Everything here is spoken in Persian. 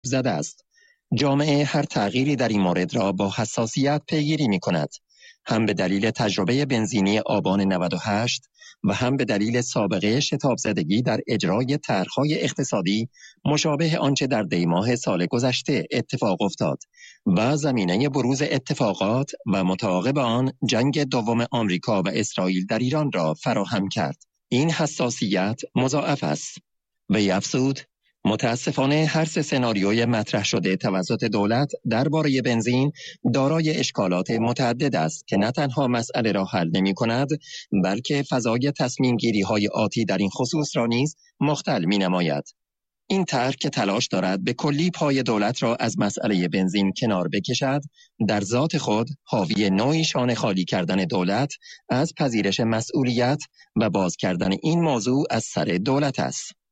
زده است. جامعه هر تغییری در این مورد را با حساسیت پیگیری می کند. هم به دلیل تجربه بنزینی آبان 98 و هم به دلیل سابقه شتاب زدگی در اجرای طرح‌های اقتصادی مشابه آنچه در دیماه سال گذشته اتفاق افتاد و زمینه بروز اتفاقات و متعاقب آن جنگ دوم آمریکا و اسرائیل در ایران را فراهم کرد. این حساسیت مضاعف است. وی افزود: متاسفانه هر سه سناریوی مطرح شده توسط دولت درباره بنزین دارای اشکالات متعدد است که نه تنها مسئله را حل نمی کند بلکه فضای تصمیم گیری های آتی در این خصوص را نیز مختل می نماید. این طرح که تلاش دارد به کلی پای دولت را از مسئله بنزین کنار بکشد، در ذات خود حاوی نوعی شانه خالی کردن دولت از پذیرش مسئولیت و باز کردن این موضوع از سر دولت است.